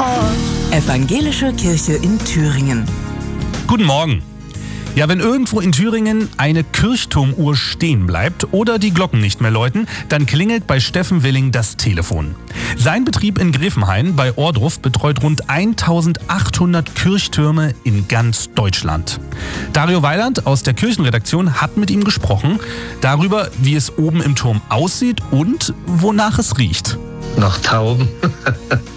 Evangelische Kirche in Thüringen. Guten Morgen. Ja, wenn irgendwo in Thüringen eine Kirchturmuhr stehen bleibt oder die Glocken nicht mehr läuten, dann klingelt bei Steffen Willing das Telefon. Sein Betrieb in Gräfenhain bei Ohrdruf betreut rund 1800 Kirchtürme in ganz Deutschland. Dario Weiland aus der Kirchenredaktion hat mit ihm gesprochen darüber, wie es oben im Turm aussieht und wonach es riecht. Nach Tauben.